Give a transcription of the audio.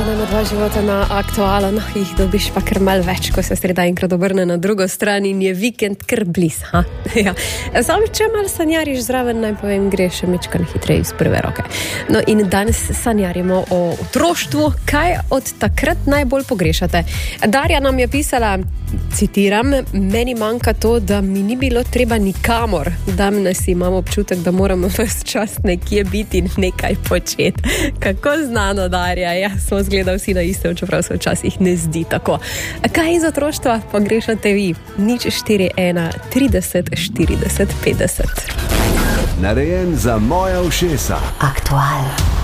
ena dva života na aktualen, jih dobiš pa kar mal več, ko se sreda enkrat obrne na drugo stran in je vikend kar bliz. Ja. Sam, če mal sanjariš zraven, naj povem, greš mečkan hitreje iz prve roke. No in danes sanjarimo o otroštvu, kaj od takrat najbolj pogrešate. Darja nam je pisala, citiram, meni manjka to, da mi ni bilo treba nikamor. Danes imam občutek, da moramo ves čas nekje biti in nekaj početi. Kako znano, Darja, ja, smo zgleda vsi na istem, čeprav se včasih ne zdi tako. Kaj iz otroštva pogrešate vi? 041 30 40 50. Narejen za moja ušesa. Aktualno.